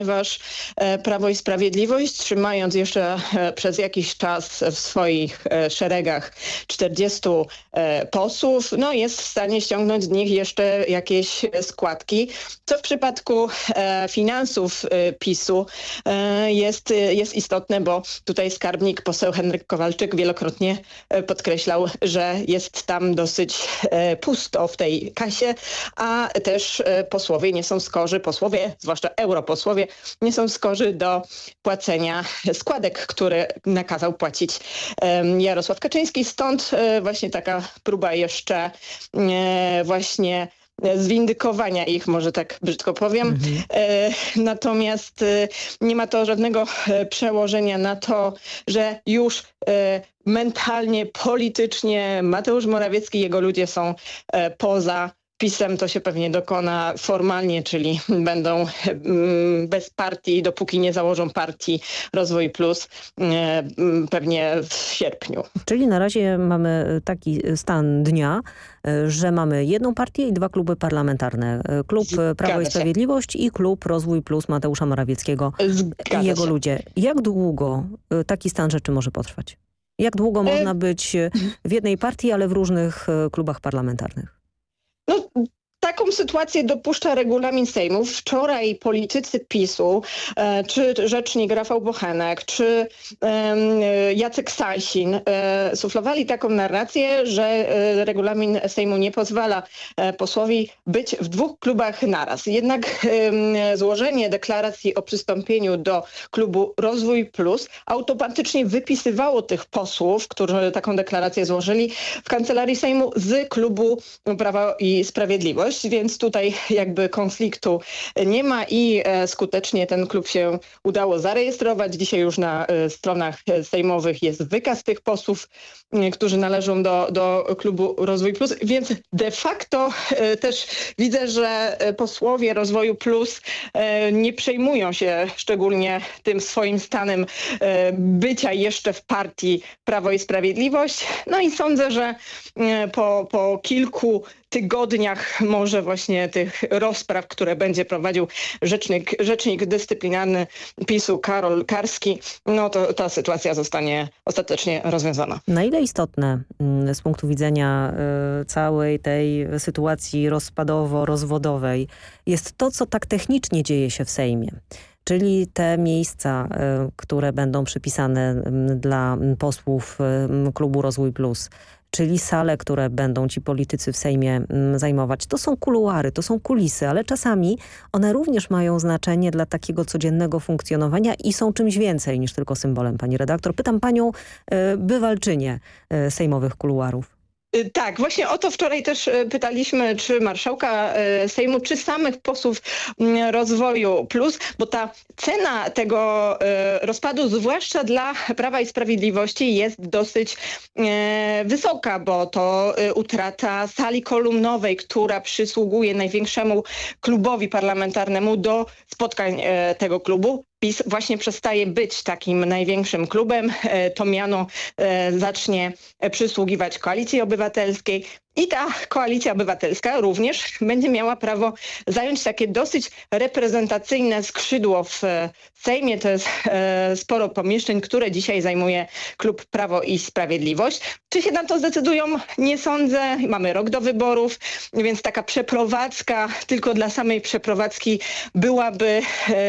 ponieważ Prawo i Sprawiedliwość, trzymając jeszcze przez jakiś czas w swoich szeregach 40 posłów, no jest w stanie ściągnąć z nich jeszcze jakieś składki, co w przypadku finansów PiS-u jest istotne, bo tutaj skarbnik poseł Henryk Kowalczyk wielokrotnie podkreślał, że jest tam dosyć pusto w tej kasie, a też posłowie nie są skorzy, zwłaszcza europosłowie, nie są skorzy do płacenia składek, które nakazał płacić Jarosław Kaczyński. Stąd właśnie taka próba jeszcze właśnie zwindykowania ich, może tak brzydko powiem. Natomiast nie ma to żadnego przełożenia na to, że już mentalnie, politycznie Mateusz Morawiecki i jego ludzie są poza PiS-em. To się pewnie dokona formalnie, czyli będą bez partii, dopóki nie założą partii Rozwój Plus, pewnie w sierpniu. Czyli na razie mamy taki stan dnia, że mamy jedną partię i dwa kluby parlamentarne. Klub Prawo i Sprawiedliwość i klub Rozwój Plus Mateusza Morawieckiego i jego ludzie. Jak długo taki stan rzeczy może potrwać? Jak długo można być w jednej partii, ale w różnych klubach parlamentarnych? No, taką sytuację dopuszcza regulamin Sejmu. Wczoraj politycy PiS-u, czy rzecznik Rafał Bochenek, czy Jacek Sasin suflowali taką narrację, że regulamin Sejmu nie pozwala posłowi być w dwóch klubach naraz. Jednak złożenie deklaracji o przystąpieniu do klubu Rozwój Plus automatycznie wypisywało tych posłów, którzy taką deklarację złożyli, w kancelarii Sejmu z klubu Prawo i Sprawiedliwość. Więc tutaj jakby konfliktu nie ma i skutecznie ten klub się udało zarejestrować. Dzisiaj już na stronach sejmowych jest wykaz tych posłów, którzy należą do klubu Rozwój Plus, więc de facto też widzę, że posłowie Rozwoju Plus nie przejmują się szczególnie tym swoim stanem bycia jeszcze w partii Prawo i Sprawiedliwość. No i sądzę, że po kilku tygodniach może właśnie tych rozpraw, które będzie prowadził rzecznik dyscyplinarny PiS-u Karol Karski, no to ta sytuacja zostanie ostatecznie rozwiązana. Na ile istotne z punktu widzenia całej tej sytuacji rozpadowo-rozwodowej jest to, co tak technicznie dzieje się w Sejmie? Czyli te miejsca, które będą przypisane dla posłów klubu Rozwój Plus, czyli sale, które będą ci politycy w Sejmie zajmować. To są kuluary, to są kulisy, ale czasami one również mają znaczenie dla takiego codziennego funkcjonowania i są czymś więcej niż tylko symbolem, pani redaktor. Pytam panią bywalczynię sejmowych kuluarów. Tak, właśnie o to wczoraj też pytaliśmy, czy marszałka Sejmu, czy samych posłów Rozwoju Plus, bo ta cena tego rozpadu, zwłaszcza dla Prawa i Sprawiedliwości, jest dosyć wysoka, bo to utrata sali kolumnowej, która przysługuje największemu klubowi parlamentarnemu do spotkań tego klubu. PiS właśnie przestaje być takim największym klubem. To miano zacznie przysługiwać Koalicji Obywatelskiej. I ta Koalicja Obywatelska również będzie miała prawo zająć takie dosyć reprezentacyjne skrzydło w Sejmie. To jest sporo pomieszczeń, które dzisiaj zajmuje klub Prawo i Sprawiedliwość. Czy się na to zdecydują? Nie sądzę. Mamy rok do wyborów, więc taka przeprowadzka tylko dla samej przeprowadzki byłaby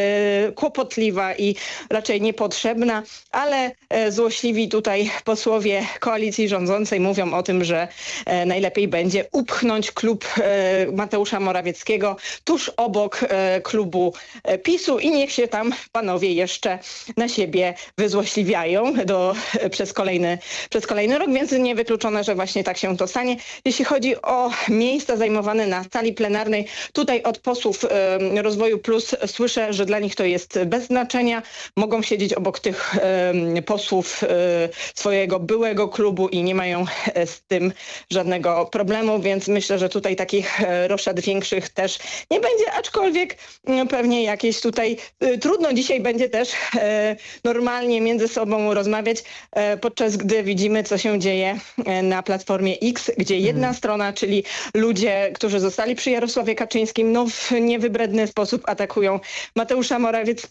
kłopotliwa i raczej niepotrzebna, ale złośliwi tutaj posłowie koalicji rządzącej mówią o tym, że najlepiej będzie upchnąć klub Mateusza Morawieckiego tuż obok klubu PiS-u i niech się tam panowie jeszcze na siebie wyzłośliwiają przez kolejny rok, więc niewykluczone, że właśnie tak się to stanie. Jeśli chodzi o miejsca zajmowane na sali plenarnej, tutaj od posłów Rozwoju Plus słyszę, że dla nich to jest bez znaczenia. Mogą siedzieć obok tych posłów swojego byłego klubu i nie mają z tym żadnego tego problemu, więc myślę, że tutaj takich roszad większych też nie będzie, aczkolwiek pewnie jakieś tutaj trudno dzisiaj będzie też normalnie między sobą rozmawiać, podczas gdy widzimy, co się dzieje na Platformie X, gdzie jedna strona, czyli ludzie, którzy zostali przy Jarosławie Kaczyńskim, w niewybredny sposób atakują Mateusza Morawieckiego.